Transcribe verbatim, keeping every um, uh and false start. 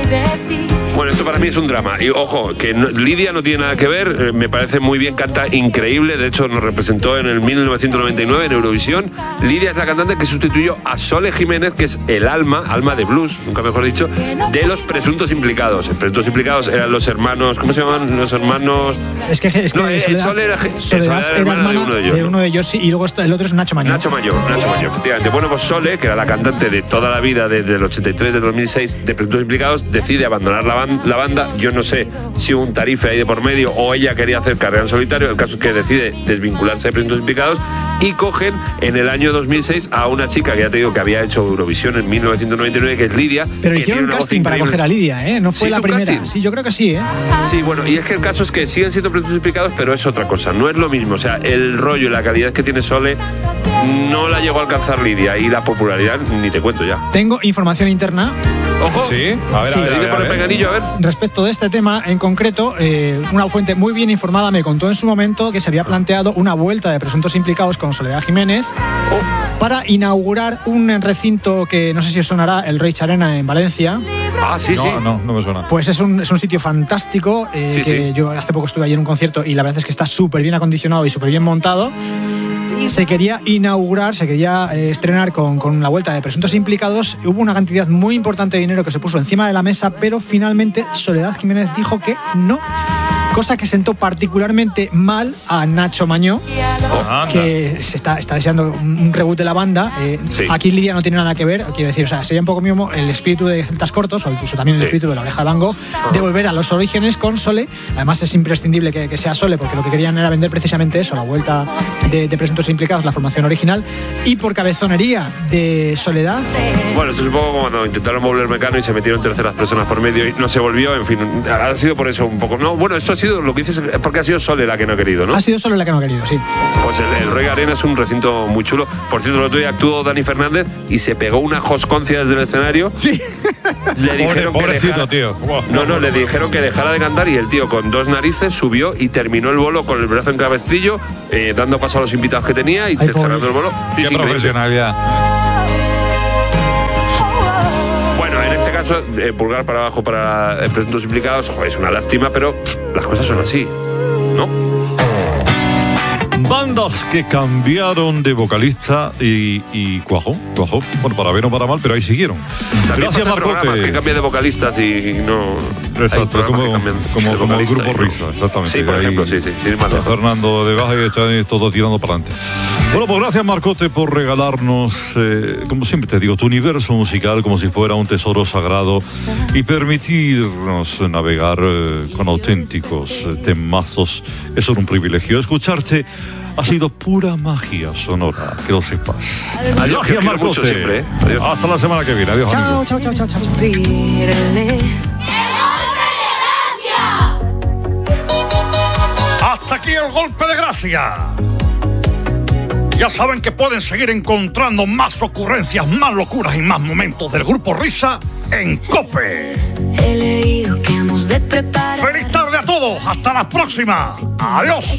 de ti. Bueno, esto para mí es un drama. Y ojo, que no, Lidia no tiene nada que ver, eh, me parece muy bien, canta increíble, de hecho nos representó en el mil novecientos noventa y nueve en Eurovisión. Lidia es la cantante que sustituyó a Sole Jiménez, que es el alma, alma de blues, nunca mejor dicho, de los presuntos implicados. Los presuntos implicados eran los hermanos, ¿cómo se llaman los hermanos? Es que, es que no, el Soledad, Sole era, Soledad Soledad era hermana, hermana de uno de ellos. De uno de ellos sí, y luego está, el otro es Nacho Mañó. Nacho Mañó, Nacho Mañó, efectivamente. Bueno, pues Sole, que era la cantante de toda la vida desde el ochenta y tres, del dos mil seis, de presuntos implicados, decide abandonar la, ban- la banda. Yo no sé si hubo un tarife ahí de por medio o ella quería hacer carrera en solitario. El caso es que decide desvincularse de presuntos implicados y cogen en el año dos mil seis a una chica que ya te digo que había hecho Eurovisión en mil novecientos noventa y nueve, que es Lidia. Pero que hicieron tiene una voz casting para increíble. coger a Lidia, ¿eh? No fue ¿Sí, la hizo primera. casting? Sí, yo creo que sí, ¿eh? Sí, bueno, y es que el caso es que siguen siendo presuntos implicados, pero es otra cosa, no es lo mismo. O sea, el rollo y la calidad que tiene Sole no la llegó a alcanzar Lidia, y la popularidad ni te cuento ya. Tengo información interna. Ojo, Sí, a ver, Sí. a ver, a dime ver, por a el ver. peganillo, a ver. Respecto de este tema en concreto, eh, una fuente muy bien informada me contó en su momento que se había planteado una vuelta de presuntos implicados con Soledad Jiménez para inaugurar un recinto que no sé si os sonará, el Reich Arena en Valencia. Ah, sí, no, sí. no, no me suena. Pues es un, es un sitio fantástico, eh, Sí, que sí. yo hace poco estuve allí en un concierto y la verdad es que está súper bien acondicionado y súper bien montado. Se quería inaugurar, se quería eh, estrenar con, con la vuelta de presuntos implicados. Hubo una cantidad muy importante de dinero que se puso encima de la mesa, pero finalmente Soledad Jiménez dijo que no. Cosa que sentó particularmente mal a Nacho Mañó, Anda. que se está, está deseando un un reboot de la banda. Eh, Sí. Aquí Lidia no tiene nada que ver, quiero decir, o sea, sería un poco mismo el espíritu de Celtas Cortos, o incluso también el Sí. espíritu de La Oreja de Van Gogh, de volver a los orígenes con Sole. Además es imprescindible que, que sea Sole, porque lo que querían era vender precisamente eso, la vuelta de, de presuntos implicados, la formación original, y por cabezonería de Soledad. Bueno, esto es un poco como cuando intentaron volver Mecano y se metieron terceras personas por medio y no se volvió, en fin, ha sido por eso un poco. No, bueno, esto ha sido, lo que dices, es porque ha sido Sole la que no ha querido, ¿no? Ha sido Sole la que no ha querido, sí. Pues el, el Reich Arena es un recinto muy chulo. Por cierto, el otro día actuó Dani Fernández y se pegó una josconcia desde el escenario. Sí. Le dijeron Pobre- que pobrecito, dejara- tío. Buah. No, no, le dijeron que dejara de cantar y el tío con dos narices subió y terminó el bolo con el brazo en cabestrillo, eh, dando paso a los invitados que tenía y Ay, te- pobre. cerrando el bolo. Sí, Qué sí, increíble. profesionalidad. Bueno, en este caso, eh, pulgar para abajo para eh, presuntos implicados, joder, es una lástima, pero las cosas son así, ¿no? Bandas que cambiaron de vocalista y, y cuajó, cuajó. Bueno, para bien o para mal, pero ahí siguieron. También Gracias, pasa programas que Marcote. cambian de vocalistas y no... hay Exacto, programas como, que cambian como, de como el vocalista grupo y no. Risa, exactamente. Sí, por Ahí ejemplo, sí, sí, sí, más está lejos. Fernando de Baja y está todo tirando para adelante. Bueno, pues gracias, Marcote, por regalarnos, eh, como siempre te digo, tu universo musical como si fuera un tesoro sagrado y permitirnos navegar eh, con auténticos eh, temazos. Es un privilegio. Escucharte ha sido pura magia sonora, que lo sepas. Adiós, que os Gracias, quiero Marcote. mucho siempre, ¿eh? Adiós. Hasta la semana que viene. Adiós, Chao, amigos. chao, chao, chao, chao. Hasta aquí el golpe de gracia. Ya saben que pueden seguir encontrando más ocurrencias, más locuras y más momentos del Grupo Risa en COPE. He leído que hemos de preparar. ¡Feliz tarde a todos! ¡Hasta la próxima! ¡Adiós!